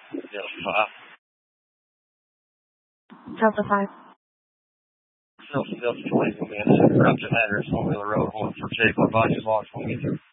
Delta 5. Delta 5. Delta 20, man. Corruption address on Wheeler Road, 1 for Jake. What body is lost when we get through?